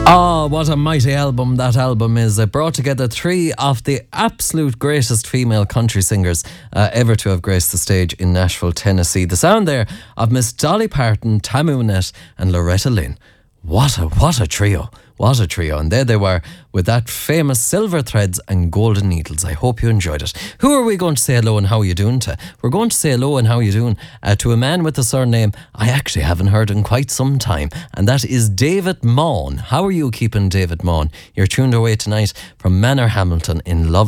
Oh, what a mighty album that album is. It brought together three of the absolute greatest female country singers ever to have graced the stage in Nashville, Tennessee. The sound there of Miss Dolly Parton, Tammy Wynette and Loretta Lynn. What a trio. What a trio. And there they were with that famous Silver Threads and Golden Needles. I hope you enjoyed it. Who are we going to say hello and how are you doing to? We're going to say hello and how are you doing to a man with a surname I actually haven't heard in quite some time. And that is David Maughan. How are you keeping, David Maughan? You're tuned away tonight from Manor Hamilton in Love.